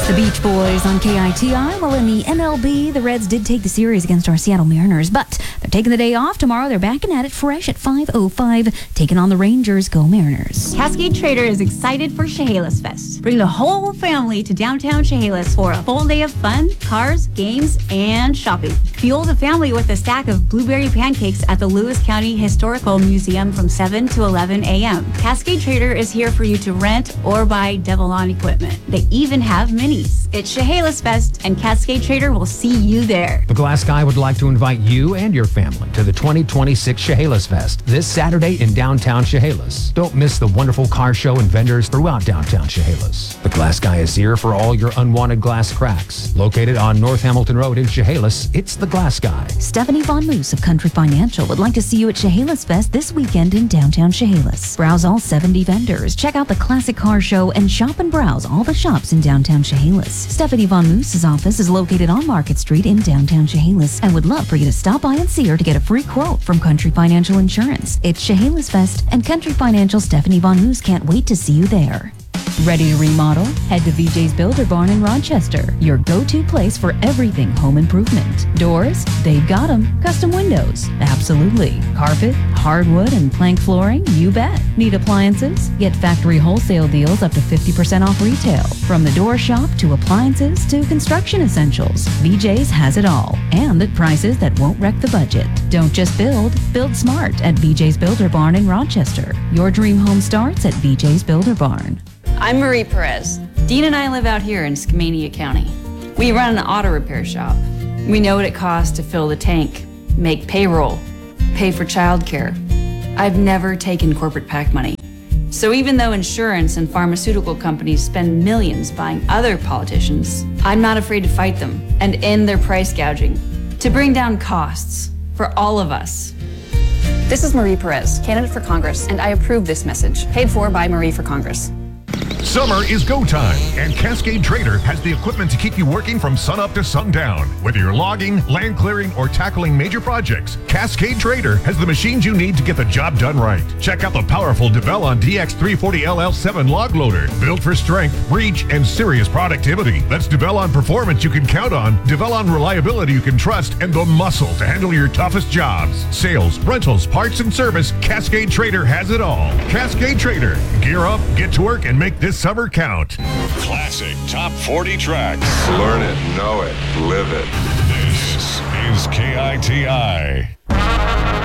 The Beach Boys on KITI. Well, in the MLB, the Reds did take the series against our Seattle Mariners, but they're taking the day off tomorrow. They're back at it fresh at 5:05, taking on the Rangers. Go Mariners. Cascade Trader is excited for Chehalis Fest. Bring the whole family to downtown Chehalis for a full day of fun, cars, games, and shopping. Fuel the family with a stack of blueberry pancakes at the Lewis County Historical Museum from 7 to 11 a.m. Cascade Trader is here for you to rent or buy Devilon equipment. They even have minis. It's Chehalis Fest, and Cascade Trader will see you there. The Glass Guy would like to invite you and your family to the 2026 Chehalis Fest this Saturday in downtown Chehalis. Don't miss the wonderful car show and vendors throughout downtown Chehalis. The Glass Guy is here for all your unwanted glass cracks. Located on North Hamilton Road in Chehalis, it's the Glass Guy. Stephanie Von Moose of Country Financial would like to see you at Chehalis Fest this weekend in downtown Chehalis. Browse all 70 vendors, check out the classic car show, and shop and browse all the shops in downtown Chehalis. Stephanie Von Moose's office is located on Market Street in downtown Chehalis and would love for you to stop by and see her to get a free quote from Country Financial Insurance. It's Chehalis Fest, and Country Financial Stephanie Von Moose can't wait to see you there. Ready to remodel? Head to VJ's Builder Barn in Rochester, your go-to place for everything home improvement. Doors? They've got them. Custom windows? Absolutely. Carpet, hardwood, and plank flooring? You bet. Need appliances? Get factory wholesale deals up to 50% off retail. From the door shop to appliances to construction essentials, VJ's has it all, and at prices that won't wreck the budget. Don't just build smart at VJ's Builder Barn in Rochester. Your dream home starts at VJ's Builder Barn. I'm Marie Perez. Dean and I live out here in Skamania County. We run an auto repair shop. We know what it costs to fill the tank, make payroll, pay for childcare. I've never taken corporate PAC money. So even though insurance and pharmaceutical companies spend millions buying other politicians, I'm not afraid to fight them and end their price gouging to bring down costs for all of us. This is Marie Perez, candidate for Congress, and I approve this message, paid for by Marie for Congress. Summer is go time, and Cascade Trader has the equipment to keep you working from sunup to sundown. Whether you're logging, land clearing, or tackling major projects, Cascade Trader has the machines you need to get the job done right. Check out the powerful Develon DX340LL7 log loader, built for strength, reach, and serious productivity. That's Develon performance you can count on, Develon reliability you can trust, and the muscle to handle your toughest jobs. Sales, rentals, parts, and service, Cascade Trader has it all. Cascade Trader. Gear up, get to work, and make this summer count. Classic Top 40 tracks. Learn it, know it, live it. This is KITI.